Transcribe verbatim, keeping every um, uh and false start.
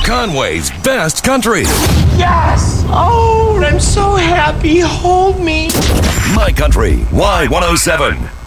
Conway's best country. Yes! Oh, I'm so happy. Hold me. My Country Y one oh seven.